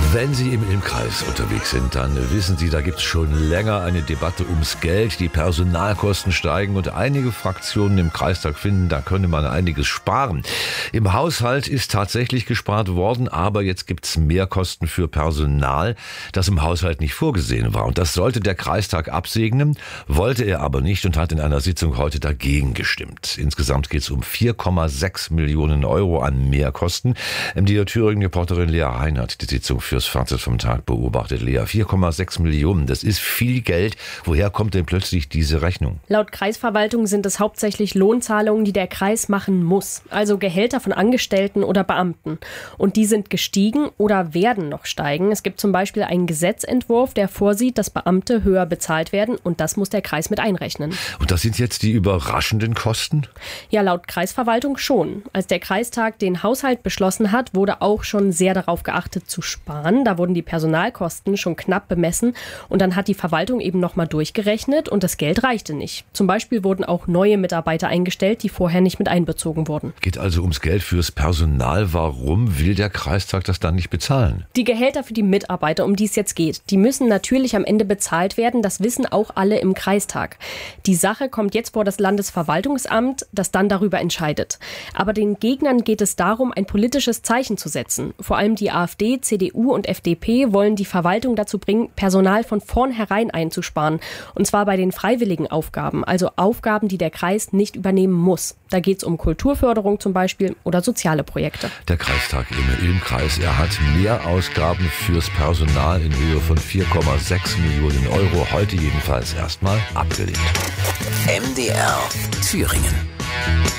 Wenn Sie im Ilm-Kreis unterwegs sind, dann wissen Sie, da gibt es schon länger eine Debatte ums Geld. Die Personalkosten steigen und einige Fraktionen im Kreistag finden, da könne man einiges sparen. Im Haushalt ist tatsächlich gespart worden, aber jetzt gibt es Mehrkosten für Personal, das im Haushalt nicht vorgesehen war. Und das sollte der Kreistag absegnen, wollte er aber nicht und hat in einer Sitzung heute dagegen gestimmt. Insgesamt geht es um 4,6 Millionen Euro an Mehrkosten. Die Thüringen-Reporterin Lea Hein hat die Sitzung fürs Fazit vom Tag beobachtet. Lea, 4,6 Millionen, das ist viel Geld. Woher kommt denn plötzlich diese Rechnung? Laut Kreisverwaltung sind es hauptsächlich Lohnzahlungen, die der Kreis machen muss. Also Gehälter von Angestellten oder Beamten. Und die sind gestiegen oder werden noch steigen. Es gibt zum Beispiel einen Gesetzentwurf, der vorsieht, dass Beamte höher bezahlt werden. Und das muss der Kreis mit einrechnen. Und das sind jetzt die überraschenden Kosten? Ja, laut Kreisverwaltung schon. Als der Kreistag den Haushalt beschlossen hat, wurde auch schon sehr darauf geachtet zu sparen. Da wurden die Personalkosten schon knapp bemessen und dann hat die Verwaltung eben nochmal durchgerechnet und das Geld reichte nicht. Zum Beispiel wurden auch neue Mitarbeiter eingestellt, die vorher nicht mit einbezogen wurden. Geht also ums Geld fürs Personal. Warum will der Kreistag das dann nicht bezahlen? Die Gehälter für die Mitarbeiter, um die es jetzt geht, die müssen natürlich am Ende bezahlt werden. Das wissen auch alle im Kreistag. Die Sache kommt jetzt vor das Landesverwaltungsamt, das dann darüber entscheidet. Aber den Gegnern geht es darum, ein politisches Zeichen zu setzen. Vor allem die AfD, CDU und FDP wollen die Verwaltung dazu bringen, Personal von vornherein einzusparen. Und zwar bei den freiwilligen Aufgaben, also Aufgaben, die der Kreis nicht übernehmen muss. Da geht es um Kulturförderung zum Beispiel oder soziale Projekte. Der Kreistag im Ilm-Kreis, er hat Mehrausgaben fürs Personal in Höhe von 4,6 Millionen Euro. Heute jedenfalls erstmal abgelehnt. MDR Thüringen.